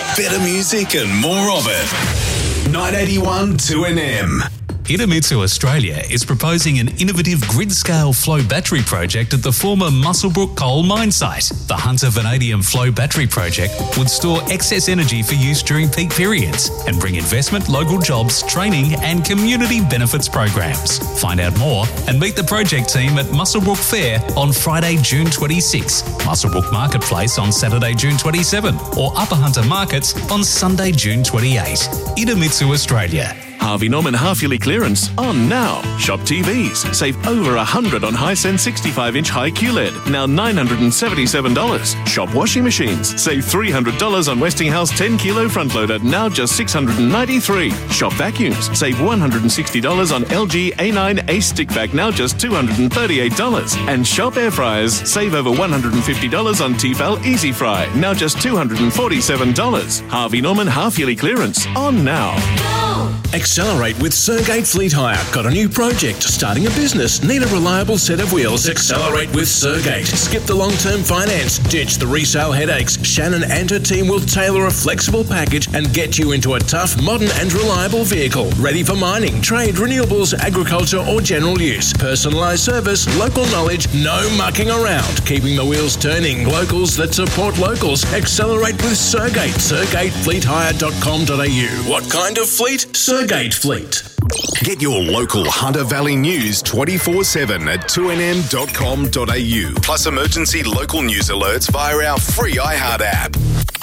Better music and more of it. 981 2NM. Idemitsu Australia is proposing an innovative grid-scale flow battery project at the former Muswellbrook coal mine site. The Hunter Vanadium Flow Battery Project would store excess energy for use during peak periods and bring investment, local jobs, training and community benefits programs. Find out more and meet the project team at Muswellbrook Fair on Friday, June 26, Muswellbrook Marketplace on Saturday, June 27 or Upper Hunter Markets on Sunday, June 28. Idemitsu Australia. Harvey Norman half-yearly clearance on now. Shop TVs. Save over $100 on Hisense 65-inch high QLED. Now $977. Shop washing machines. Save $300 on Westinghouse 10-kilo front loader. Now just $693. Shop vacuums. Save $160 on LG A9 Ace stick vac. Now just $238. And shop air fryers. Save over $150 on Tefal Easy Fry. Now just $247. Harvey Norman half-yearly clearance on now. Accelerate with Sergate Fleet Hire. Got a new project? Starting a business? Need a reliable set of wheels? Accelerate with Sergate. Skip the long-term finance. Ditch the resale headaches. Shannon and her team will tailor a flexible package and get you into a tough, modern and reliable vehicle. Ready for mining, trade, renewables, agriculture or general use. Personalised service, local knowledge, no mucking around. Keeping the wheels turning. Locals that support locals. Accelerate with Sergate. SergateFleetHire.com.au. What kind of fleet? Sergate Fleet. Get your local Hunter Valley news 24/7 at 2nm.com.au. Plus emergency local news alerts via our free iHeart app.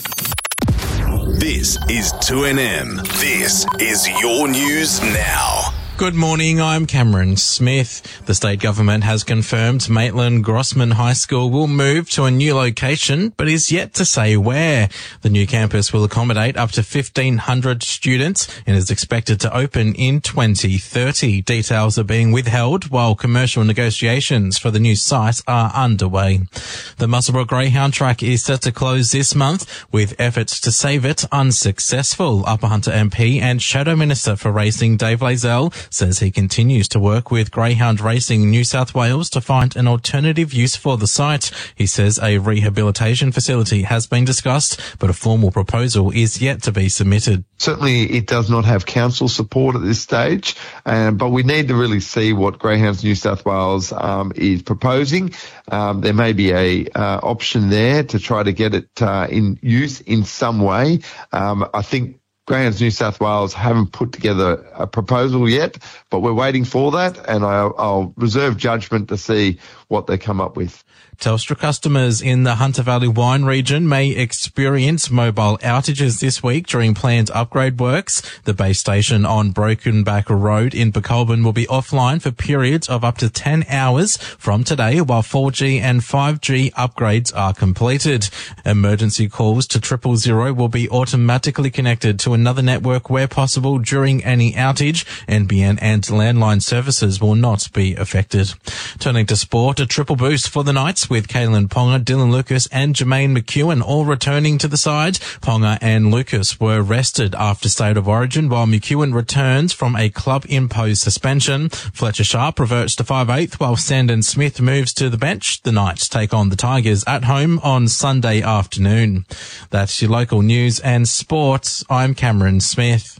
This is 2NM. This is your news now. Good morning, I'm Cameron Smith. The state government has confirmed Maitland Grossman High School will move to a new location, but is yet to say where. The new campus will accommodate up to 1,500 students and is expected to open in 2030. Details are being withheld while commercial negotiations for the new site are underway. The Muswellbrook Greyhound track is set to close this month, with efforts to save it unsuccessful. Upper Hunter MP and Shadow Minister for Racing Dave Lazell says he continues to work with Greyhound Racing New South Wales to find an alternative use for the site. He says a rehabilitation facility has been discussed, but a formal proposal is yet to be submitted. Certainly it does not have council support at this stage, but we need to really see what Greyhounds New South Wales is proposing. There may be a option there to try to get it in use in some way. I think Greyhounds New South Wales haven't put together a proposal yet, but we're waiting for that, and I'll reserve judgment to see what they come up with. Telstra customers in the Hunter Valley Wine region may experience mobile outages this week during planned upgrade works. The base station on Broken Back Road in Bucolban will be offline for periods of up to 10 hours from today while 4G and 5G upgrades are completed. Emergency calls to 000 will be automatically connected to another network where possible during any outage. NBN and landline services will not be affected. Turning to sport, a triple boost for the Knights with Kalen Ponga, Dylan Lucas and Jermaine McEwen all returning to the side. Ponga and Lucas were rested after State of Origin, while McEwen returns from a club-imposed suspension. Fletcher Sharp reverts to 5/8, while Sandon Smith moves to the bench. The Knights take on the Tigers at home on Sunday afternoon. That's your local news and sports. I'm Cameron Smith.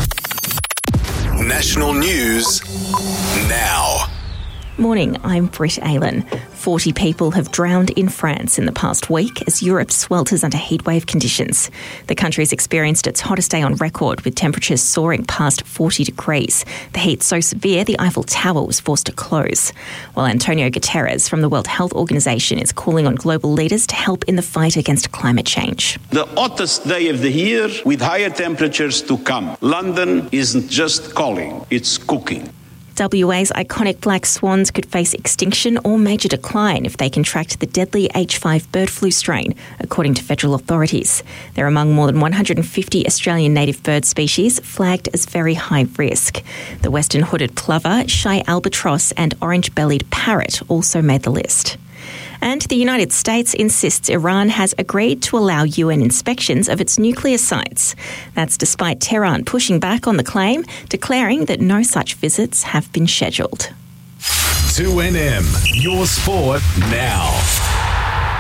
National news now. Morning, I'm Britt Aylan. 40 people have drowned in France in the past week as Europe swelters under heatwave conditions. The country's experienced its hottest day on record, with temperatures soaring past 40 degrees. The heat so severe, the Eiffel Tower was forced to close. While Antonio Guterres from the World Health Organization is calling on global leaders to help in the fight against climate change. The hottest day of the year with higher temperatures to come. London isn't just calling, it's cooking. WA's iconic black swans could face extinction or major decline if they contract the deadly H5 bird flu strain, according to federal authorities. They're among more than 150 Australian native bird species flagged as very high risk. The western hooded plover, shy albatross and orange-bellied parrot also made the list. And the United States insists Iran has agreed to allow UN inspections of its nuclear sites. That's despite Tehran pushing back on the claim, declaring that no such visits have been scheduled. 2NM, your sport now.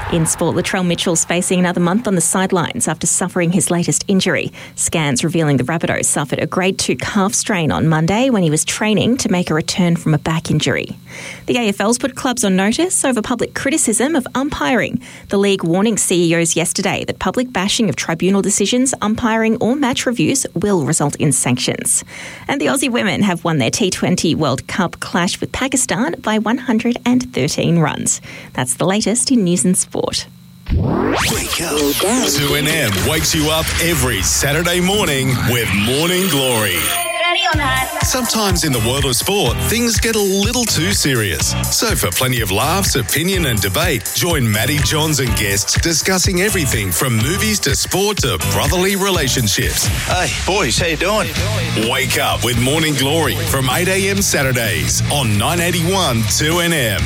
In sport, Latrell Mitchell's facing another month on the sidelines after suffering his latest injury. Scans revealing the Rabbitoh suffered a grade 2 calf strain on Monday when he was training to make a return from a back injury. The AFL's put clubs on notice over public criticism of umpiring. The league warning CEOs yesterday that public bashing of tribunal decisions, umpiring or match reviews will result in sanctions. And the Aussie women have won their T20 World Cup clash with Pakistan by 113 runs. That's the latest in news and sport. Wake up. 2NM wakes you up every Saturday morning with Morning Glory. Sometimes in the world of sport, things get a little too serious. So for plenty of laughs, opinion and debate, join Matty Johns and guests discussing everything from movies to sport to brotherly relationships. Hey, boys, how you doing? Wake up with Morning Glory from 8 a.m. Saturdays on 981 2NM.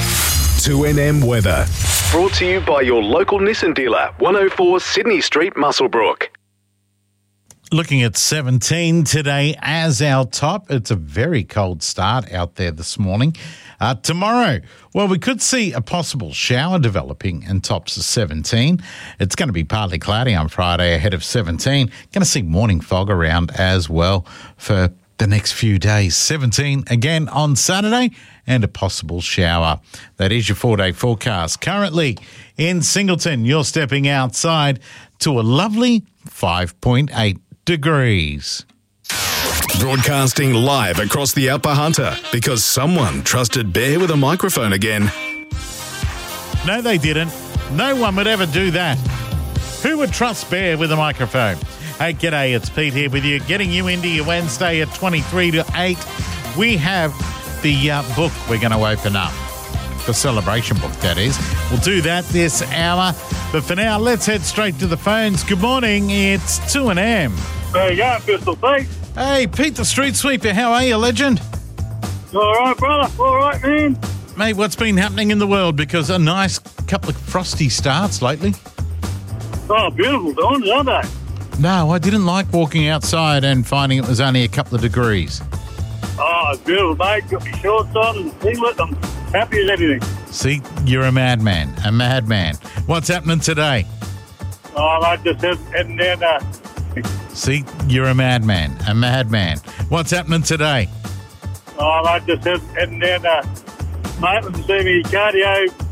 2NM weather. Brought to you by your local Nissan dealer, 104 Sydney Street, Muswellbrook. Looking at 17 today as our top. It's a very cold start out there this morning. Tomorrow, well, we could see a possible shower developing and tops of 17. It's going to be partly cloudy on Friday ahead of 17. Going to see morning fog around as well for the next few days. 17 again on Saturday and a possible shower. That is your 4-day forecast. Currently in Singleton, you're stepping outside to a lovely 5.8 degrees. Broadcasting live across the Upper Hunter because someone trusted Bear with a microphone again. No, they didn't. No one would ever do that. Who would trust Bear with a microphone? Hey, g'day, it's Pete here with you, getting you into your Wednesday at 23 to 8. We have the book we're going to open up. The celebration book, that is. We'll do that this hour. But for now, let's head straight to the phones. Good morning, it's 2NM. There you go, Pistol Pete. Hey, Pete the Street Sweeper, how are you, legend? All right, brother. All right, man. Mate, what's been happening in the world? Because a nice couple of frosty starts lately. Oh, beautiful dawns, aren't they? No, I didn't like walking outside and finding it was only a couple of degrees. Oh, it's beautiful, mate. Got my shorts on and singlet. I'm happy as anything. See, you're a madman. A madman. What's happening today? Oh, I just heading down See, you're a madman. A madman. What's happening today? Oh, I just heading down Maitland to see me cardio